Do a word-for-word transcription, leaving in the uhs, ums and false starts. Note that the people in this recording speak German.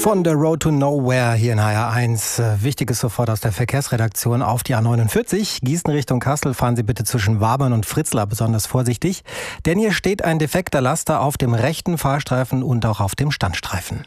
Von der Road to Nowhere hier in H R eins. Wichtiges sofort aus der Verkehrsredaktion auf die A neunundvierzig. Gießen Richtung Kassel, fahren Sie bitte zwischen Wabern und Fritzlar besonders vorsichtig. Denn hier steht ein defekter Laster auf dem rechten Fahrstreifen und auch auf dem Standstreifen.